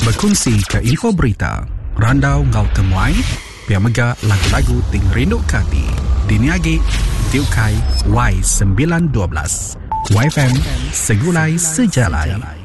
berkongsi ke info berita, randau ngau temuai, pia mega lagu-lagu ting rindu kati. Diniagi Tiukai Y912 YFM Segulai Sejalai.